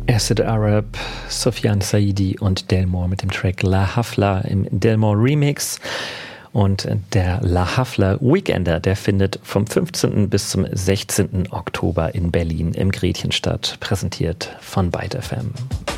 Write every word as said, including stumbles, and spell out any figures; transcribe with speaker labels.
Speaker 1: Acid Arab, Sufjan Saidi und Delmore mit dem Track La Hafla im Delmore Remix. Und der La Hafla Weekender, der findet vom fünfzehnten bis zum sechzehnten Oktober in Berlin im Gretchen statt, präsentiert von Byte F M.